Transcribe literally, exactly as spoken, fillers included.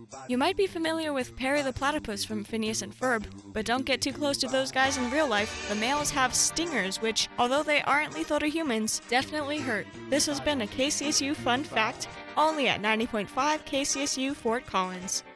You might be familiar with Perry the Platypus from Phineas and Ferb, but don't get too close to those guys in real life. The males have stingers which, although they aren't lethal to humans, definitely hurt. This has been a K C S U Fun Fact, only at ninety point five K C S U Fort Collins.